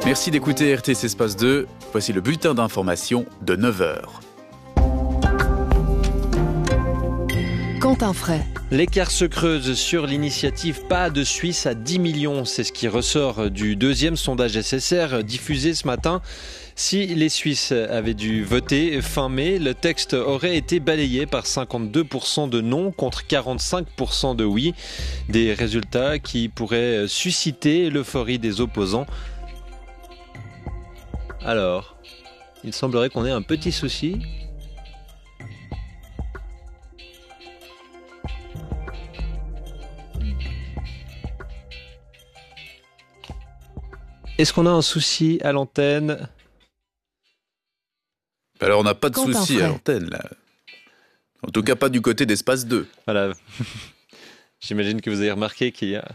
Merci d'écouter RTS Espace 2. Voici le bulletin d'information de 9h. Quentin Fray. L'écart se creuse sur l'initiative Pas de Suisse à 10 millions. C'est ce qui ressort du deuxième sondage SSR diffusé ce matin. Si les Suisses avaient dû voter fin mai, le texte aurait été balayé par 52% de non contre 45% de oui. Des résultats qui pourraient susciter l'euphorie des opposants. Alors, il semblerait qu'on ait un petit souci. Est-ce qu'on a un souci à l'antenne ? Alors on n'a pas de Quentin souci Fray. à l'antenne là. En tout cas pas du côté d'Espace 2. Voilà. J'imagine que vous avez remarqué qu'il y a...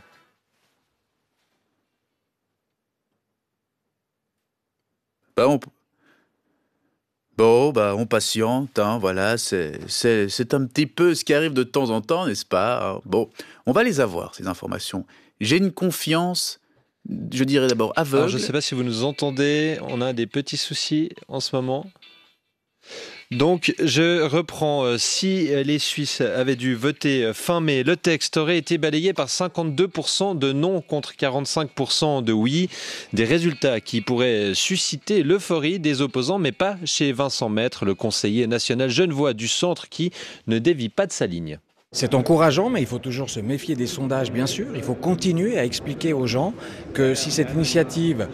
On patiente, hein, voilà, c'est un petit peu ce qui arrive de temps en temps, n'est-ce pas ? Bon, on va les avoir, ces informations. J'ai une confiance, je dirais d'abord aveugle. Alors, je ne sais pas si vous nous entendez, on a des petits soucis en ce moment. Donc, je reprends. Si les Suisses avaient dû voter fin mai, le texte aurait été balayé par 52% de non contre 45% de oui. Des résultats qui pourraient susciter l'euphorie des opposants, mais pas chez Vincent Maître, le conseiller national genevois du centre qui ne dévie pas de sa ligne. C'est encourageant, mais il faut toujours se méfier des sondages, bien sûr. Il faut continuer à expliquer aux gens que si cette initiative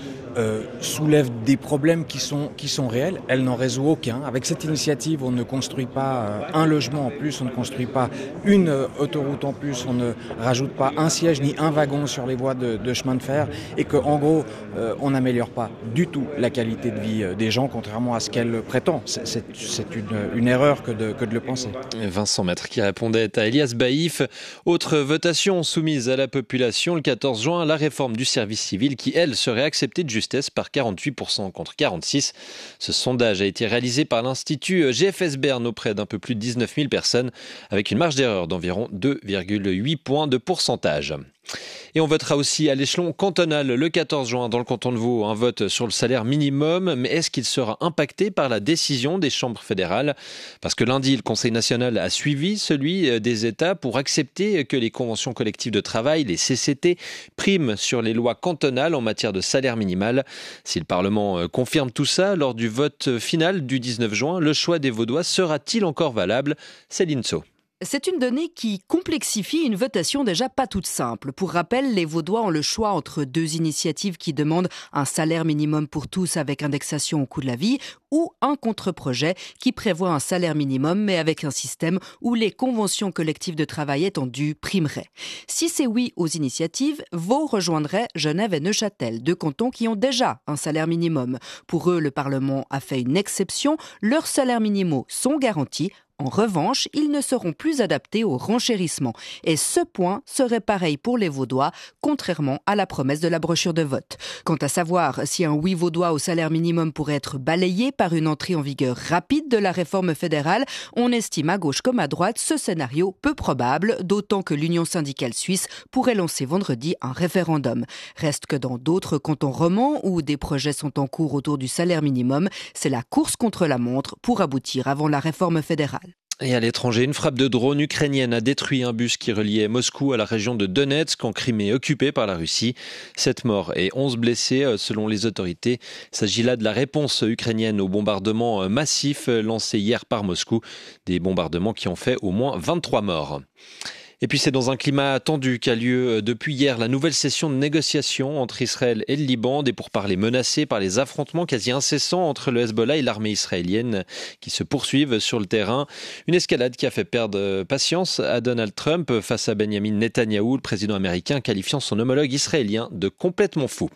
soulève des problèmes qui sont réels, elle n'en résout aucun. Avec cette initiative, on ne construit pas un logement en plus, on ne construit pas une autoroute en plus, on ne rajoute pas un siège ni un wagon sur les voies de chemin de fer, et qu'en gros, on n'améliore pas du tout la qualité de vie des gens, contrairement à ce qu'elle prétend. C'est une erreur que de le penser. Vincent Maître qui répondait à Elias Baïf. Autre votation soumise à la population le 14 juin, la réforme du service civil qui, elle, serait acceptée de justesse par 48% contre 46%. Ce sondage a été réalisé par l'Institut GFS Bern auprès d'un peu plus de 19 000 personnes avec une marge d'erreur d'environ 2,8 points de pourcentage. Et on votera aussi à l'échelon cantonal le 14 juin dans le canton de Vaud, un vote sur le salaire minimum. Mais est-ce qu'il sera impacté par la décision des chambres fédérales ? Parce que lundi, le Conseil national a suivi celui des États pour accepter que les conventions collectives de travail, les CCT, priment sur les lois cantonales en matière de salaire minimal. Si le Parlement confirme tout ça, lors du vote final du 19 juin, le choix des Vaudois sera-t-il encore valable ? Céline Sceaux. C'est une donnée qui complexifie une votation déjà pas toute simple. Pour rappel, les Vaudois ont le choix entre deux initiatives qui demandent un salaire minimum pour tous avec indexation au coût de la vie ou un contre-projet qui prévoit un salaire minimum mais avec un système où les conventions collectives de travail étendues primeraient. Si c'est oui aux initiatives, Vaud rejoindrait Genève et Neuchâtel, deux cantons qui ont déjà un salaire minimum. Pour eux, le Parlement a fait une exception. Leurs salaires minimaux sont garantis. En revanche, ils ne seront plus adaptés au renchérissement. Et ce point serait pareil pour les Vaudois, contrairement à la promesse de la brochure de vote. Quant à savoir si un oui vaudois au salaire minimum pourrait être balayé par une entrée en vigueur rapide de la réforme fédérale, on estime à gauche comme à droite ce scénario peu probable, d'autant que l'Union syndicale suisse pourrait lancer vendredi un référendum. Reste que dans d'autres cantons romans où des projets sont en cours autour du salaire minimum, c'est la course contre la montre pour aboutir avant la réforme fédérale. Et à l'étranger, une frappe de drone ukrainienne a détruit un bus qui reliait Moscou à la région de Donetsk en Crimée occupée par la Russie. 7 morts et 11 blessés selon les autorités. Il s'agit là de la réponse ukrainienne aux bombardements massifs lancés hier par Moscou. Des bombardements qui ont fait au moins 23 morts. Et puis c'est dans un climat tendu qu'a lieu depuis hier la nouvelle session de négociation entre Israël et le Liban, des pourparlers menacés par les affrontements quasi incessants entre le Hezbollah et l'armée israélienne qui se poursuivent sur le terrain. Une escalade qui a fait perdre patience à Donald Trump face à Benjamin Netanyahou, le président américain qualifiant son homologue israélien de complètement fou.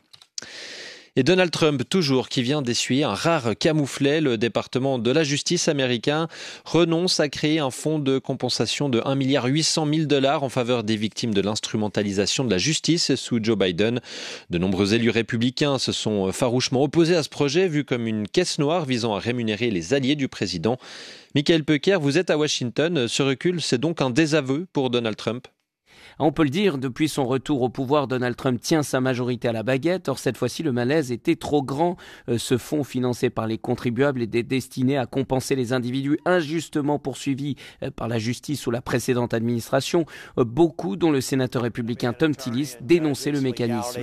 Et Donald Trump, toujours, qui vient d'essuyer un rare camouflet, le département de la justice américain renonce à créer un fonds de compensation de 1,8 milliard en faveur des victimes de l'instrumentalisation de la justice sous Joe Biden. De nombreux élus républicains se sont farouchement opposés à ce projet, vu comme une caisse noire visant à rémunérer les alliés du président. Michael Peucker, vous êtes à Washington. Ce recul, c'est donc un désaveu pour Donald Trump ? On peut le dire, depuis son retour au pouvoir, Donald Trump tient sa majorité à la baguette. Or, cette fois-ci, le malaise était trop grand. Ce fonds financé par les contribuables était destiné à compenser les individus injustement poursuivis par la justice sous la précédente administration. Beaucoup, dont le sénateur républicain Tom Tillis, dénonçaient le mécanisme.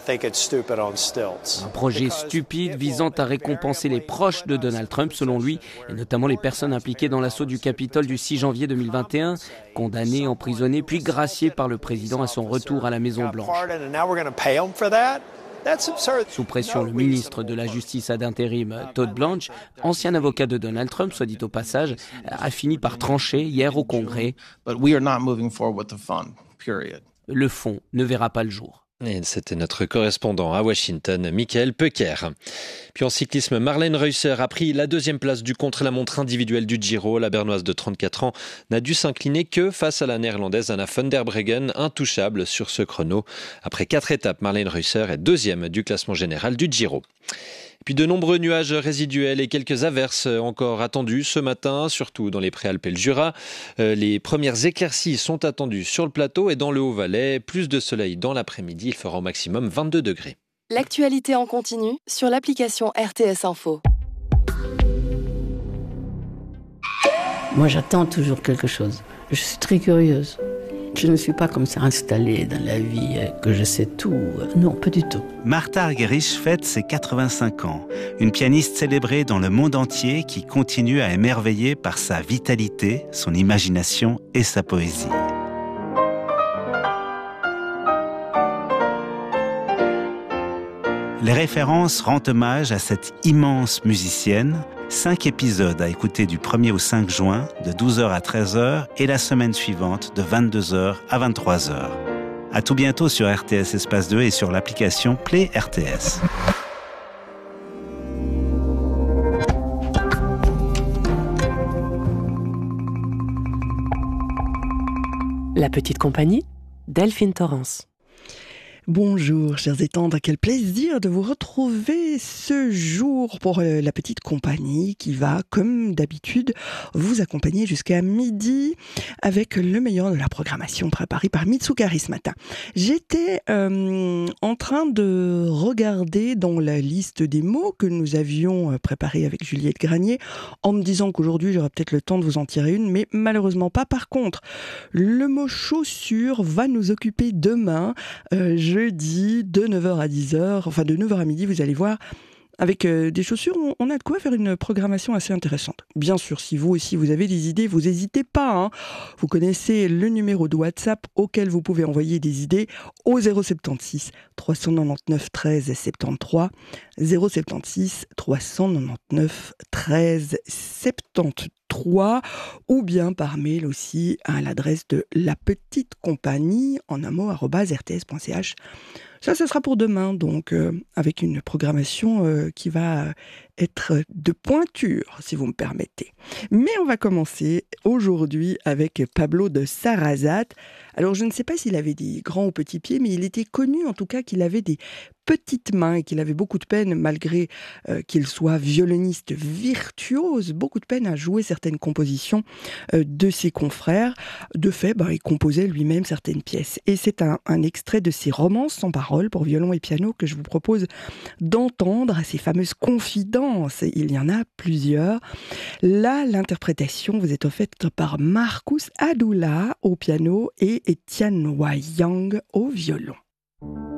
Un projet stupide visant à récompenser les proches de Donald Trump, selon lui, et notamment les personnes impliquées dans l'assaut du Capitole du 6 janvier 2021, condamnées, emprisonnées, puis graciées par le président à son retour à la Maison-Blanche. Sous pression, le ministre de la Justice ad intérim, Todd Blanche, ancien avocat de Donald Trump, soit dit au passage, a fini par trancher hier au Congrès. Le fonds ne verra pas le jour. Et c'était notre correspondant à Washington, Michael Pecker. Puis en cyclisme, Marlene Reusser a pris la 2e place du contre-la-montre individuel du Giro. La Bernoise de 34 ans n'a dû s'incliner que face à la Néerlandaise Anna van der Breggen, intouchable sur ce chrono. Après 4 étapes, Marlene Reusser est 2e du classement général du Giro. Puis de nombreux nuages résiduels et quelques averses encore attendues ce matin, surtout dans les Préalpes et le Jura. Les premières éclaircies sont attendues sur le plateau et dans le Haut-Valais. Plus de soleil dans l'après-midi, il fera au maximum 22 degrés. L'actualité en continu sur l'application RTS Info. Moi, j'attends toujours quelque chose. Je suis très curieuse. Je ne suis pas comme ça installée dans la vie, que je sais tout. Non, pas du tout. Martha Argerich fête ses 85 ans. Une pianiste célébrée dans le monde entier qui continue à émerveiller par sa vitalité, son imagination et sa poésie. Les références rendent hommage à cette immense musicienne. 5 épisodes à écouter du 1er au 5 juin, de 12h à 13h, et la semaine suivante, de 22h à 23h. À tout bientôt sur RTS Espace 2 et sur l'application Play RTS. La petite compagnie, Delphine Torrance. Bonjour chers et tendres, quel plaisir de vous retrouver ce jour pour la petite compagnie qui va, comme d'habitude, vous accompagner jusqu'à midi avec le meilleur de la programmation préparée par Mitsukari ce matin. J'étais en train de regarder dans la liste des mots que nous avions préparés avec Juliette Granier en me disant qu'aujourd'hui j'aurais peut-être le temps de vous en tirer une, mais malheureusement pas. Par contre, le mot chaussure va nous occuper demain, jeudi, de 9h à 10h, enfin de 9h à midi, vous allez voir, avec des chaussures, on a de quoi faire une programmation assez intéressante. Bien sûr, si vous aussi vous avez des idées, vous n'hésitez pas. Hein. Vous connaissez le numéro de WhatsApp auquel vous pouvez envoyer des idées au 076 399 13 73, 076 399 13 73, ou bien par mail aussi à l'adresse de la petite compagnie en un mot @rts.ch. Ça sera pour demain, donc, avec une programmation qui va être de pointure, si vous me permettez. Mais on va commencer aujourd'hui avec Pablo de Sarrazate. Alors, je ne sais pas s'il avait des grands ou petits pieds, mais il était connu, en tout cas, qu'il avait des petites mains et qu'il avait beaucoup de peine, malgré qu'il soit violoniste virtuose, beaucoup de peine à jouer certaines compositions de ses confrères. De fait, il composait lui-même certaines pièces. Et c'est un extrait de ses romances sans paroles pour violon et piano que je vous propose d'entendre, ces fameuses confidences. Il y en a plusieurs. Là, l'interprétation vous est offerte par Marcus Adula au piano et Etienne Wayang au violon.